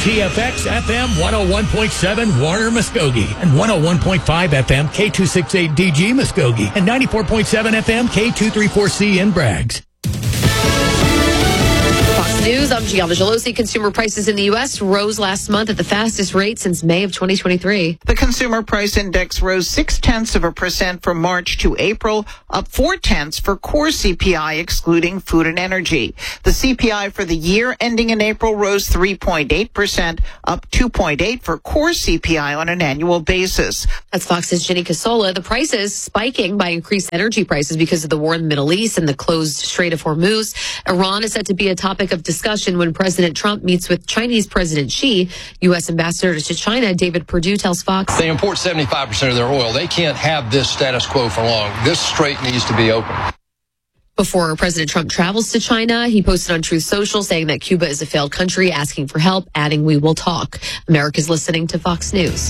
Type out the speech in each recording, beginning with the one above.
WTFX FM 101.7 Warner Muskogee and 101.5 FM K268DG Muskogee and 94.7 FM K234C in Braggs. News, I'm Gianna Gelosi. Consumer prices in the U.S. rose last month at the fastest rate since May of 2023. The Consumer Price Index rose 0.6% from March to April, up 0.4 for core CPI, excluding food and energy. The CPI for the year ending in April rose 3.8%, up 2.8 for core CPI on an annual basis. That's Fox's Jenny Casola. The prices spiking by increased energy prices because of the war in the Middle East and the closed Strait of Hormuz. Iran is set to be a topic of discussion when President Trump meets with Chinese President Xi. U.S. Ambassador to China, David Perdue, tells Fox. They import 75% of their oil. They can't have this status quo for long. This strait needs to be open. Before President Trump travels to China, he posted on Truth Social saying that Cuba is a failed country, asking for help, adding, "We will talk." America's listening to Fox News.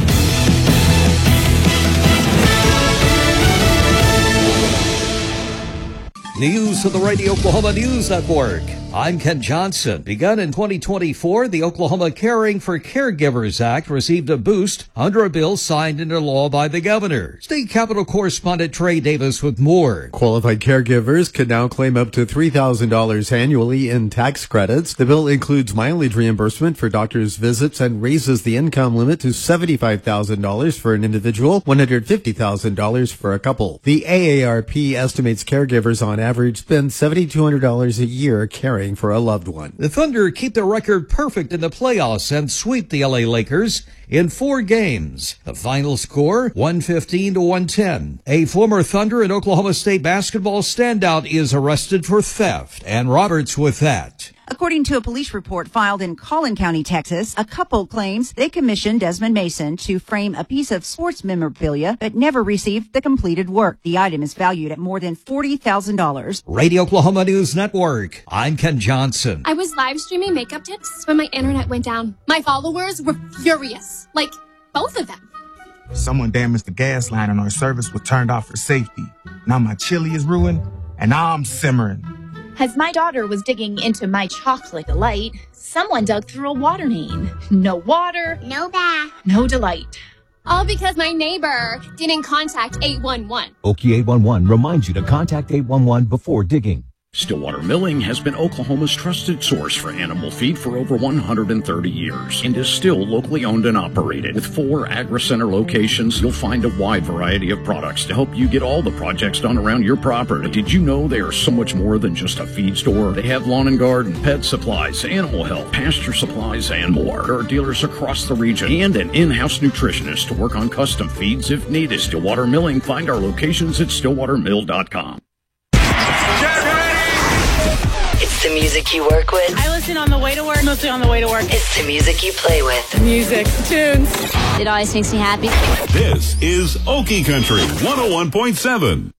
News of the Radio Oklahoma News Network. I'm Ken Johnson. Begun in 2024, the Oklahoma Caring for Caregivers Act received a boost under a bill signed into law by the governor. State Capitol correspondent Trey Davis with more. Qualified caregivers could now claim up to $3,000 annually in tax credits. The bill includes mileage reimbursement for doctors' visits and raises the income limit to $75,000 for an individual, $150,000 for a couple. The AARP estimates caregivers on average spend $7,200 a year caring for a loved one. The Thunder keep their record perfect in the playoffs and sweep the LA Lakers in 4 games. The final score, 115-110. A former Thunder and Oklahoma State basketball standout is arrested for theft. And Roberts with that. According to a police report filed in Collin County, Texas, a couple claims they commissioned Desmond Mason to frame a piece of sports memorabilia but never received the completed work. The item is valued at more than $40,000. Radio Oklahoma News Network. I'm Ken Johnson. I was live streaming makeup tips when my internet went down. My followers were furious. Like, both of them. Someone damaged the gas line and our service was turned off for safety. Now my chili is ruined and now I'm simmering. As my daughter was digging into my chocolate delight, someone dug through a water main. No water, no bath, no delight. All because my neighbor didn't contact 811. Okie 811 reminds you to contact 811 before digging. Stillwater Milling has been Oklahoma's trusted source for animal feed for over 130 years and is still locally owned and operated. With 4 AgriCenter locations, you'll find a wide variety of products to help you get all the projects done around your property. But did you know they are so much more than just a feed store? They have lawn and garden, pet supplies, animal health, pasture supplies, and more. There are dealers across the region and an in-house nutritionist to work on custom feeds if needed. Stillwater Milling. Find our locations at stillwatermill.com. It's the music you work with. I listen on the way to work, mostly on the way to work. It's the music you play with. The music, tunes. It always makes me happy. This is Okie Country 101.7.